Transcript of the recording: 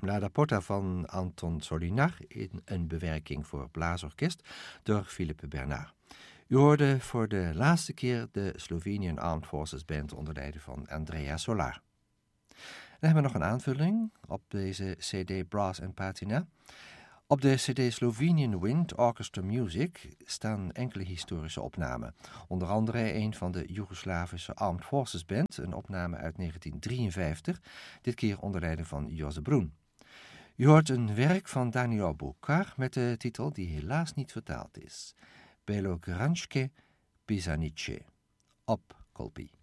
La Porta van Anton Solinar in een bewerking voor blaasorkest door Philippe Bernard. U hoorde voor de laatste keer de Slovenian Armed Forces Band onder leiding van Andrea Solar. Dan hebben we nog een aanvulling op deze CD Brass en Patina. Op de CD Slovenian Wind Orchestra Music staan enkele historische opnamen. Onder andere een van de Joegoslavische Armed Forces Band, een opname uit 1953, dit keer onder leiding van Jozef Brun. U hoort een werk van Daniel Bucar met de titel die helaas niet vertaald is. Belogranjske Pisanice. Op Kolpi.